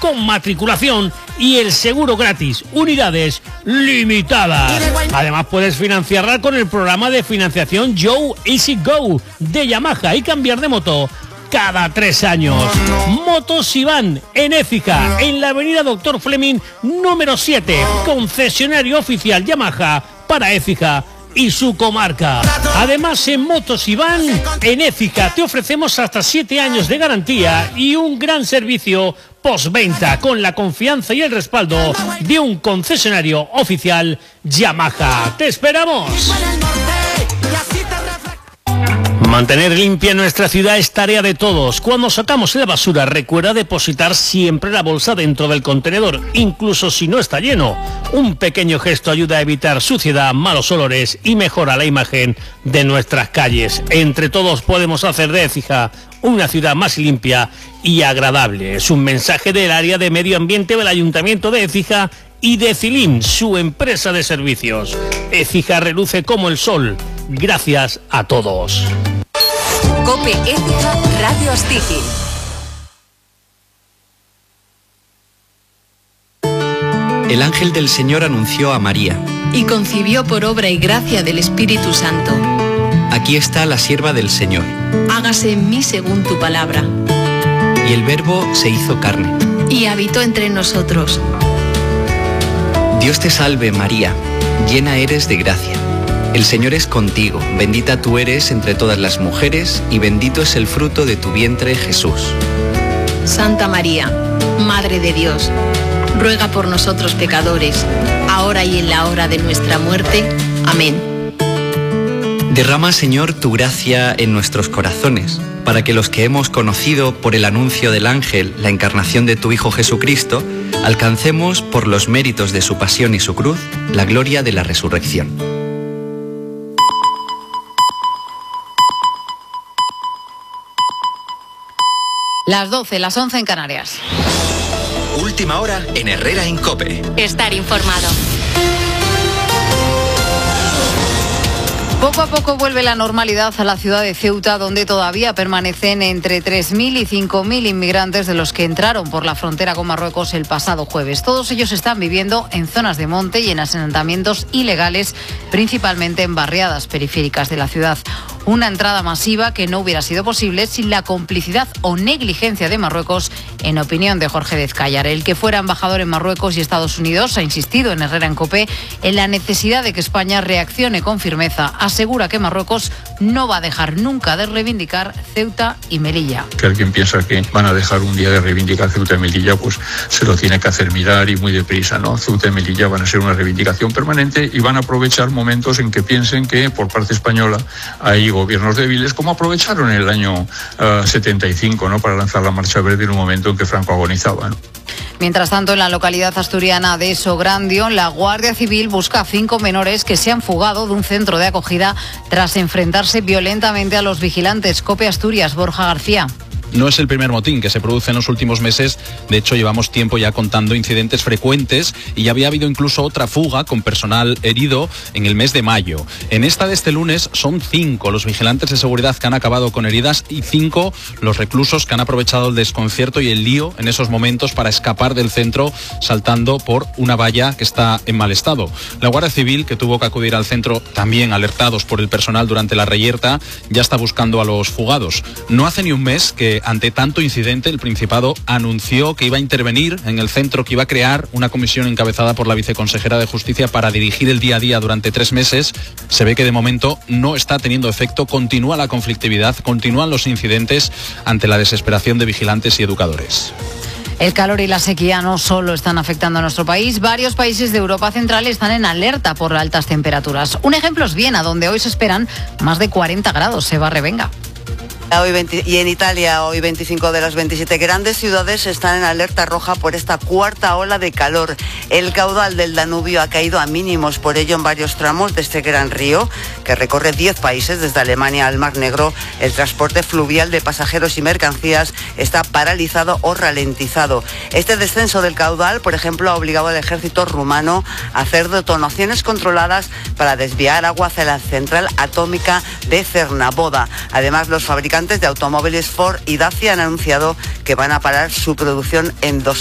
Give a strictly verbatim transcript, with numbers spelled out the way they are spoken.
con matriculación y el seguro gratis, unidades limitadas. Además puedes financiarla con el programa de financiación Yo Easy Go de Yamaha y cambiar de moto cada tres años. Motos Iván en Écija, en la avenida Doctor Fleming número siete, concesionario oficial Yamaha para Écija y su comarca. Además, en Motos Iván en Écija te ofrecemos hasta siete años de garantía y un gran servicio postventa con la confianza y el respaldo de un concesionario oficial Yamaha. ¡Te esperamos! Mantener limpia nuestra ciudad es tarea de todos. Cuando sacamos la basura, recuerda depositar siempre la bolsa dentro del contenedor, incluso si no está lleno. Un pequeño gesto ayuda a evitar suciedad, malos olores y mejora la imagen de nuestras calles. Entre todos podemos hacer de Écija una ciudad más limpia y agradable. Es un mensaje del área de medio ambiente del Ayuntamiento de Écija y de Cilim, su empresa de servicios. Écija reluce como el sol. Gracias a todos. COPE Écija Radio Astigi. El ángel del Señor anunció a María. Y concibió por obra y gracia del Espíritu Santo. Aquí está la sierva del Señor. Hágase en mí según tu palabra. Y el Verbo se hizo carne. Y habitó entre nosotros. Dios te salve, María, llena eres de gracia. El Señor es contigo, bendita tú eres entre todas las mujeres, y bendito es el fruto de tu vientre, Jesús. Santa María, Madre de Dios, ruega por nosotros pecadores, ahora y en la hora de nuestra muerte. Amén. Derrama, Señor, tu gracia en nuestros corazones, para que los que hemos conocido por el anuncio del ángel la encarnación de tu Hijo Jesucristo, alcancemos, por los méritos de su pasión y su cruz, la gloria de la resurrección. Las doce, las once en Canarias. Última hora en Herrera en COPE. Estar informado. Poco a poco vuelve la normalidad a la ciudad de Ceuta, donde todavía permanecen entre tres mil y cinco mil inmigrantes de los que entraron por la frontera con Marruecos el pasado jueves. Todos ellos están viviendo en zonas de monte y en asentamientos ilegales, principalmente en barriadas periféricas de la ciudad. Una entrada masiva que no hubiera sido posible sin la complicidad o negligencia de Marruecos, en opinión de Jorge Dezcayar. El que fuera embajador en Marruecos y Estados Unidos ha insistido en Herrera en COPE en la necesidad de que España reaccione con firmeza. Asegura que Marruecos no va a dejar nunca de reivindicar Ceuta y Melilla. Que alguien piensa que van a dejar un día de reivindicar Ceuta y Melilla, pues se lo tiene que hacer mirar y muy deprisa, ¿no? Ceuta y Melilla van a ser una reivindicación permanente y van a aprovechar momentos en que piensen que por parte española hay gobiernos débiles, como aprovecharon en el año uh, setenta y cinco, ¿no?, para lanzar la Marcha Verde en un momento en que Franco agonizaba, ¿no? Mientras tanto, en la localidad asturiana de Sograndio, la Guardia Civil busca a cinco menores que se han fugado de un centro de acogida tras enfrentarse violentamente a los vigilantes. COPE Asturias, Borja García. No es el primer motín que se produce en los últimos meses. De hecho, llevamos tiempo ya contando incidentes frecuentes y ya había habido incluso otra fuga con personal herido en el mes de mayo. En esta de este lunes son cinco los vigilantes de seguridad que han acabado con heridas y cinco los reclusos que han aprovechado el desconcierto y el lío en esos momentos para escapar del centro saltando por una valla que está en mal estado. La Guardia Civil, que tuvo que acudir al centro también alertados por el personal durante la reyerta, ya está buscando a los fugados. No hace ni un mes que ante tanto incidente, el Principado anunció que iba a intervenir en el centro, que iba a crear una comisión encabezada por la viceconsejera de Justicia para dirigir el día a día durante tres meses. Se ve que de momento no está teniendo efecto, continúa la conflictividad, continúan los incidentes ante la desesperación de vigilantes y educadores. El calor y la sequía no solo están afectando a nuestro país, varios países de Europa Central están en alerta por altas temperaturas. Un ejemplo es Viena, donde hoy se esperan más de cuarenta grados. Eva Revenga. Hoy veinte, y en Italia, hoy veinticinco de las veintisiete grandes ciudades están en alerta roja por esta cuarta ola de calor. El caudal del Danubio ha caído a mínimos, por ello en varios tramos de este gran río, que recorre diez países desde Alemania al Mar Negro, el transporte fluvial de pasajeros y mercancías está paralizado o ralentizado. Este descenso del caudal, por ejemplo, ha obligado al ejército rumano a hacer detonaciones controladas para desviar agua hacia la central atómica de Cernavodă. Además, los fabricantes de automóviles Ford y Dacia han anunciado que van a parar su producción en dos